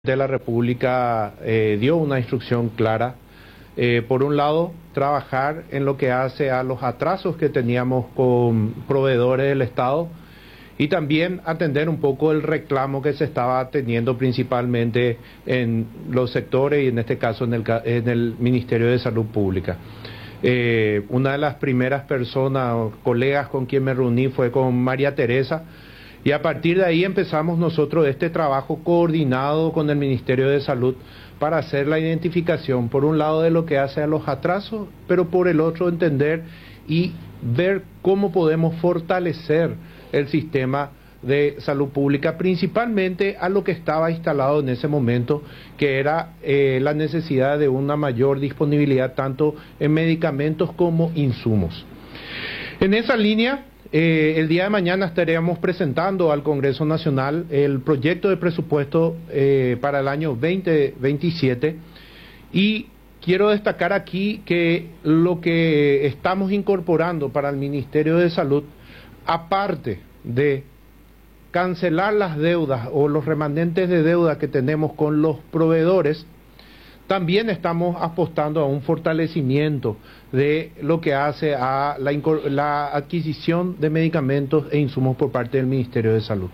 de la República dio una instrucción clara. Por un lado, trabajar en lo que hace a los atrasos que teníamos con proveedores del Estado y también atender un poco el reclamo que se estaba teniendo principalmente en los sectores y en este caso en el Ministerio de Salud Pública. Una de las primeras personas o colegas con quien me reuní fue con María Teresa. Y a partir de ahí empezamos nosotros este trabajo coordinado con el Ministerio de Salud para hacer la identificación, por un lado, de lo que hace a los atrasos, pero por el otro entender y ver cómo podemos fortalecer el sistema de salud pública, principalmente a lo que estaba instalado en ese momento, que era la necesidad de una mayor disponibilidad tanto en medicamentos como insumos. En esa línea, el día de mañana estaremos presentando al Congreso Nacional el proyecto de presupuesto para el año 2027 y quiero destacar aquí que lo que estamos incorporando para el Ministerio de Salud, aparte de cancelar las deudas o los remanentes de deuda que tenemos con los proveedores, también estamos apostando a un fortalecimiento de lo que hace a la adquisición de medicamentos e insumos por parte del Ministerio de Salud.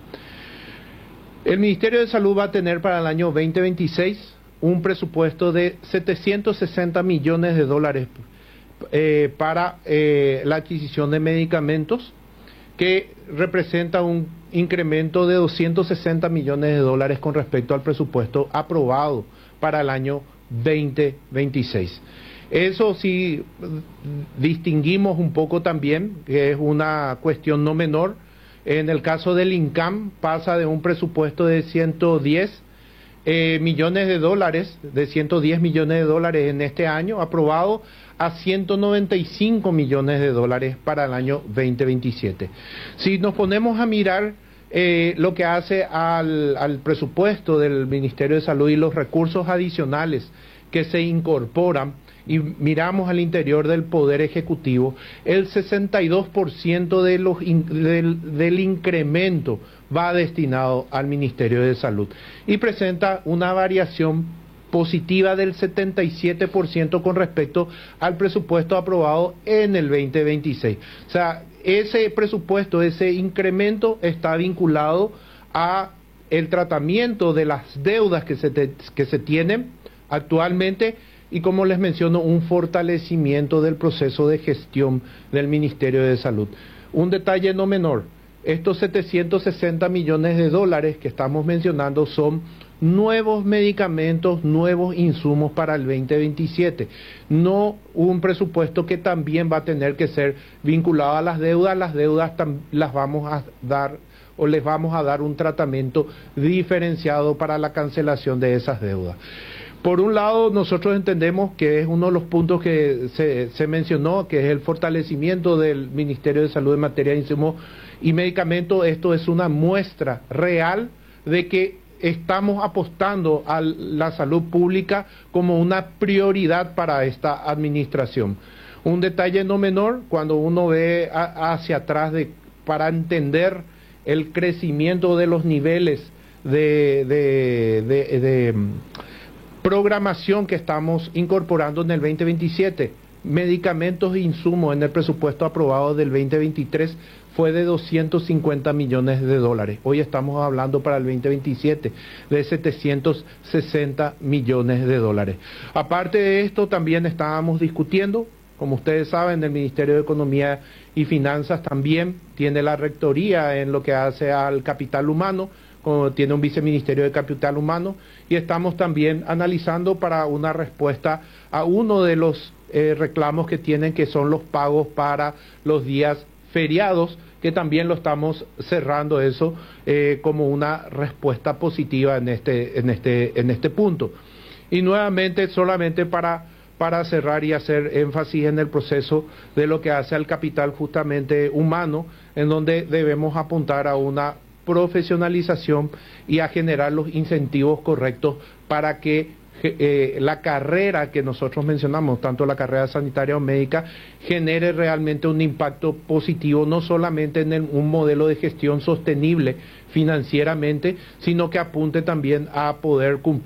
El Ministerio de Salud va a tener para el año 2026 un presupuesto de 760 millones de dólares para la adquisición de medicamentos, que representa un incremento de 260 millones de dólares con respecto al presupuesto aprobado para el año 2026. Eso sí distinguimos un poco también, que es una cuestión no menor. En el caso del INCAM pasa de un presupuesto de 110 millones de dólares, en este año aprobado, a 195 millones de dólares para el año 2027. Si nos ponemos a mirar lo que hace al presupuesto del Ministerio de Salud y los recursos adicionales que se incorporan y miramos al interior del Poder Ejecutivo, el 62% del incremento va destinado al Ministerio de Salud y presenta una variación positiva del 77% con respecto al presupuesto aprobado en el 2026. O sea, ese presupuesto, ese incremento está vinculado a el tratamiento de las deudas que se tienen actualmente y, como les menciono, un fortalecimiento del proceso de gestión del Ministerio de Salud. Un detalle no menor, estos 760 millones de dólares que estamos mencionando son nuevos medicamentos, nuevos insumos para el 2027, no un presupuesto que también va a tener que ser vinculado a las deudas las vamos a dar o les vamos a dar un tratamiento diferenciado para la cancelación de esas deudas. Por un lado, nosotros entendemos que es uno de los puntos que se mencionó, que es el fortalecimiento del Ministerio de Salud en materia de insumos y medicamentos. Esto es una muestra real de que estamos apostando a la salud pública como una prioridad para esta administración. Un detalle no menor, cuando uno ve hacia atrás para entender el crecimiento de los niveles de programación que estamos incorporando en el 2027, medicamentos e insumos en el presupuesto aprobado del 2023 fue de 250 millones de dólares. Hoy estamos hablando para el 2027 de 760 millones de dólares. Aparte de esto, también estábamos discutiendo, como ustedes saben, el Ministerio de Economía y Finanzas también tiene la rectoría en lo que hace al capital humano, tiene un viceministerio de capital humano, y estamos también analizando para una respuesta a uno de los reclamos que tienen, que son los pagos para los días feriados, que también lo estamos cerrando eso como una respuesta positiva en este punto. Y nuevamente, solamente para cerrar y hacer énfasis en el proceso de lo que hace al capital justamente humano, en donde debemos apuntar a una profesionalización y a generar los incentivos correctos para que la carrera que nosotros mencionamos, tanto la carrera sanitaria o médica, genere realmente un impacto positivo, no solamente en un modelo de gestión sostenible financieramente, sino que apunte también a poder cumplir